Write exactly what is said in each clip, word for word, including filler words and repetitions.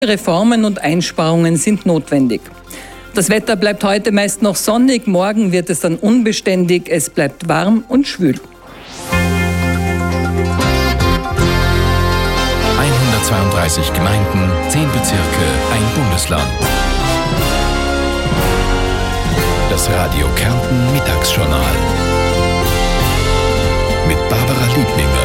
Reformen und Einsparungen sind notwendig. Das Wetter bleibt heute meist noch sonnig, morgen wird es dann unbeständig, es bleibt warm und schwül. hundertzweiunddreißig Gemeinden, zehn Bezirke, ein Bundesland. Das Radio Kärnten Mittagsjournal mit Barbara Liebninger.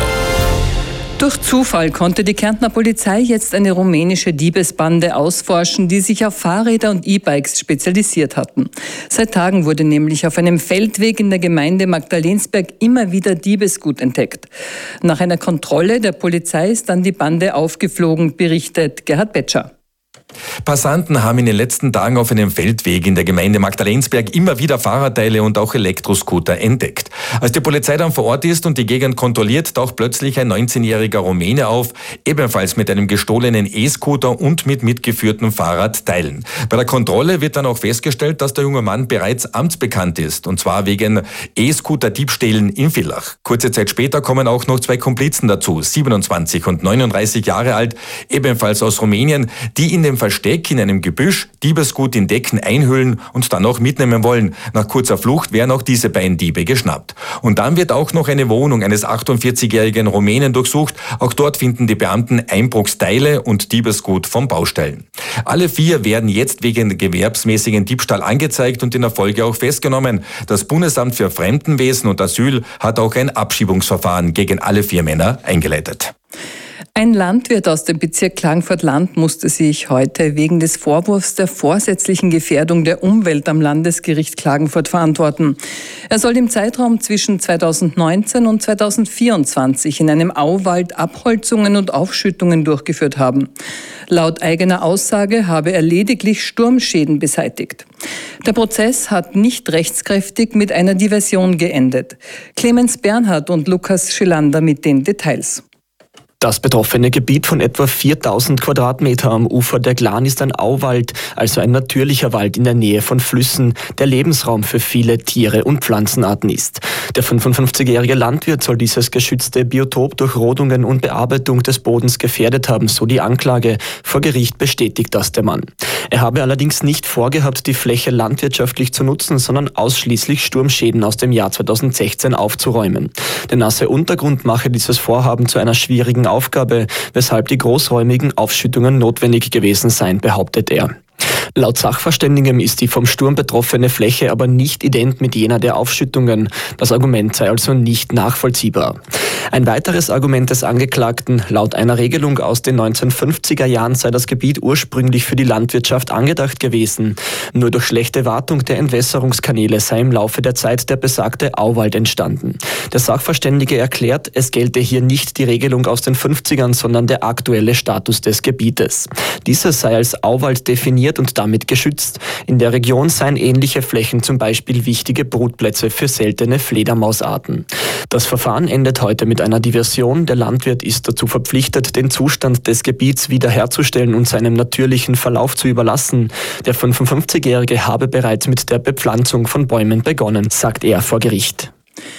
Durch Zufall konnte die Kärntner Polizei jetzt eine rumänische Diebesbande ausforschen, die sich auf Fahrräder und E-Bikes spezialisiert hatten. Seit Tagen wurde nämlich auf einem Feldweg in der Gemeinde Magdalensberg immer wieder Diebesgut entdeckt. Nach einer Kontrolle der Polizei ist dann die Bande aufgeflogen, berichtet Gerhard Betscher. Passanten haben in den letzten Tagen auf einem Feldweg in der Gemeinde Magdalensberg immer wieder Fahrradteile und auch Elektroscooter entdeckt. Als die Polizei dann vor Ort ist und die Gegend kontrolliert, taucht plötzlich ein neunzehnjähriger Rumäne auf, ebenfalls mit einem gestohlenen E-Scooter und mit mitgeführten Fahrradteilen. Bei der Kontrolle wird dann auch festgestellt, dass der junge Mann bereits amtsbekannt ist, und zwar wegen E-Scooter-Diebstählen in Villach. Kurze Zeit später kommen auch noch zwei Komplizen dazu, siebenundzwanzig und neununddreißig Jahre alt, ebenfalls aus Rumänien, die in dem Versteck in einem Gebüsch Diebesgut in Decken einhüllen und dann auch mitnehmen wollen. Nach kurzer Flucht werden auch diese beiden Diebe geschnappt. Und dann wird auch noch eine Wohnung eines achtundvierzigjährigen Rumänen durchsucht. Auch dort finden die Beamten Einbruchsteile und Diebesgut von Baustellen. Alle vier werden jetzt wegen gewerbsmäßigen Diebstahl angezeigt und in der Folge auch festgenommen. Das Bundesamt für Fremdenwesen und Asyl hat auch ein Abschiebungsverfahren gegen alle vier Männer eingeleitet. Ein Landwirt aus dem Bezirk Klagenfurt-Land musste sich heute wegen des Vorwurfs der vorsätzlichen Gefährdung der Umwelt am Landesgericht Klagenfurt verantworten. Er soll im Zeitraum zwischen zweitausendneunzehn und zweitausendvierundzwanzig in einem Auwald Abholzungen und Aufschüttungen durchgeführt haben. Laut eigener Aussage habe er lediglich Sturmschäden beseitigt. Der Prozess hat nicht rechtskräftig mit einer Diversion geendet. Clemens Bernhard und Lukas Schilander mit den Details. Das betroffene Gebiet von etwa viertausend Quadratmeter am Ufer der Glan ist ein Auwald, also ein natürlicher Wald in der Nähe von Flüssen, der Lebensraum für viele Tiere und Pflanzenarten ist. Der fünfundfünfzigjährige Landwirt soll dieses geschützte Biotop durch Rodungen und Bearbeitung des Bodens gefährdet haben, so die Anklage. Vor Gericht bestätigt das der Mann. Er habe allerdings nicht vorgehabt, die Fläche landwirtschaftlich zu nutzen, sondern ausschließlich Sturmschäden aus dem Jahr zweitausendsechzehn aufzuräumen. Der nasse Untergrund mache dieses Vorhaben zu einer schwierigen Aufgabe, weshalb die großräumigen Aufschüttungen notwendig gewesen seien, behauptet er. Laut Sachverständigem ist die vom Sturm betroffene Fläche aber nicht ident mit jener der Aufschüttungen. Das Argument sei also nicht nachvollziehbar. Ein weiteres Argument des Angeklagten: Laut einer Regelung aus den neunzehnhundertfünfziger Jahren sei das Gebiet ursprünglich für die Landwirtschaft angedacht gewesen. Nur durch schlechte Wartung der Entwässerungskanäle sei im Laufe der Zeit der besagte Auwald entstanden. Der Sachverständige erklärt, es gelte hier nicht die Regelung aus den fünfzigern, sondern der aktuelle Status des Gebietes. Dieses sei als Auwald definiert und damit geschützt. In der Region seien ähnliche Flächen zum Beispiel wichtige Brutplätze für seltene Fledermausarten. Das Verfahren endet heute mit einer Diversion. Der Landwirt ist dazu verpflichtet, den Zustand des Gebiets wiederherzustellen und seinem natürlichen Verlauf zu überlassen. Der fünfundfünfzigjährige habe bereits mit der Bepflanzung von Bäumen begonnen, sagt er vor Gericht.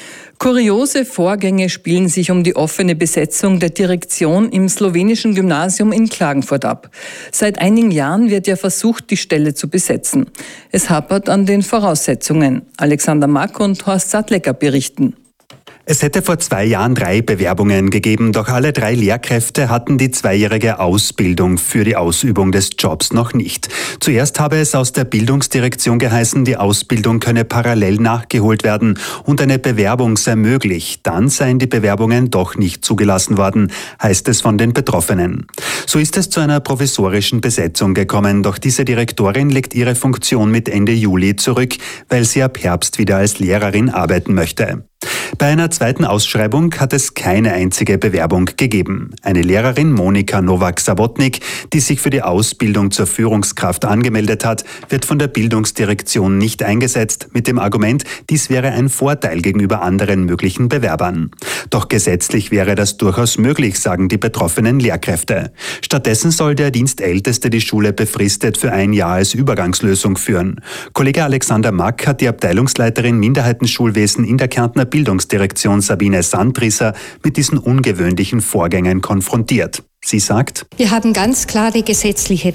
Kuriose Vorgänge spielen sich um die offene Besetzung der Direktion im slowenischen Gymnasium in Klagenfurt ab. Seit einigen Jahren wird ja versucht, die Stelle zu besetzen. Es hapert an den Voraussetzungen. Alexander Mack und Horst Sattlecker berichten. Es hätte vor zwei Jahren drei Bewerbungen gegeben, doch alle drei Lehrkräfte hatten die zweijährige Ausbildung für die Ausübung des Jobs noch nicht. Zuerst habe es aus der Bildungsdirektion geheißen, die Ausbildung könne parallel nachgeholt werden und eine Bewerbung sei möglich. Dann seien die Bewerbungen doch nicht zugelassen worden, heißt es von den Betroffenen. So ist es zu einer provisorischen Besetzung gekommen, doch diese Direktorin legt ihre Funktion mit Ende Juli zurück, weil sie ab Herbst wieder als Lehrerin arbeiten möchte. Bei einer zweiten Ausschreibung hat es keine einzige Bewerbung gegeben. Eine Lehrerin, Monika Nowak-Sabotnik, die sich für die Ausbildung zur Führungskraft angemeldet hat, wird von der Bildungsdirektion nicht eingesetzt, mit dem Argument, dies wäre ein Vorteil gegenüber anderen möglichen Bewerbern. Doch gesetzlich wäre das durchaus möglich, sagen die betroffenen Lehrkräfte. Stattdessen soll der Dienstälteste die Schule befristet für ein Jahr als Übergangslösung führen. Kollege Alexander Mack hat die Abteilungsleiterin Minderheitenschulwesen in der Kärntner Bildungsdirektion Sabine Sandrisser mit diesen ungewöhnlichen Vorgängen konfrontiert. Sie sagt: Wir haben ganz klare gesetzliche